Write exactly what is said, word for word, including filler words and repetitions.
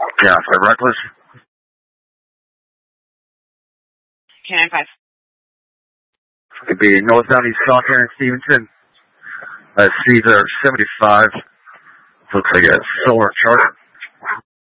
Yeah, so reckless. K nine five. Could be northbound East Stockton and Stevenson. Uh, Caesar seventy-five. Looks like a solar chart.